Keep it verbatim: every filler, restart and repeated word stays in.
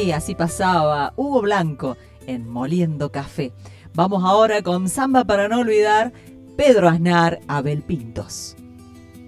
Sí, así pasaba. Hugo Blanco en Moliendo Café. Vamos ahora con Samba para no olvidar, Pedro Aznar, Abel Pintos.